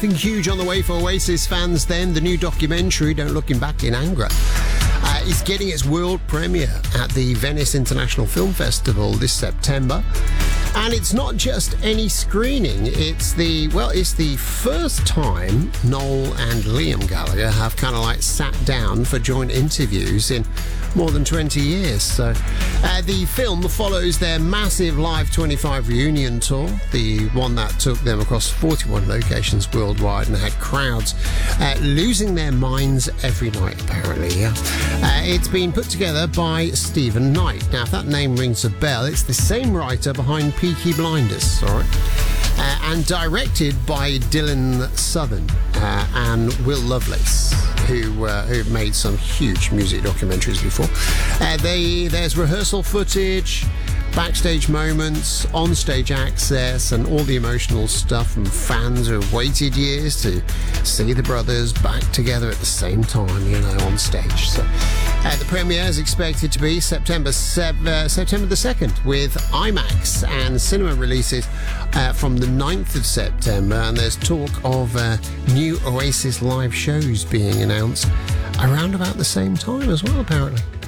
something huge on the way for Oasis fans then. The new documentary, Don't Looking Back in Anger, is getting its world premiere at the Venice International Film Festival this September. And it's not just any screening, it's the first time Noel and Liam Gallagher have kind of like sat down for joint interviews in more than 20 years. So the film follows their massive Live 25 reunion tour, the one that took them across 41 locations worldwide and had crowds losing their minds every night, apparently. It's been put together by Stephen Knight. Now, if that name rings a bell, it's the same writer behind Peaky Blinders, all right? And directed by Dylan Southern and Will Lovelace, who made some huge music documentaries before. There's rehearsal footage, backstage moments, onstage access, and all the emotional stuff from fans who have waited years to see the brothers back together at the same time, on stage. So the premiere is expected to be September the 2nd, with IMAX and cinema releases from the 9th of September, and there's talk of new Oasis live shows being announced around about the same time as well, apparently.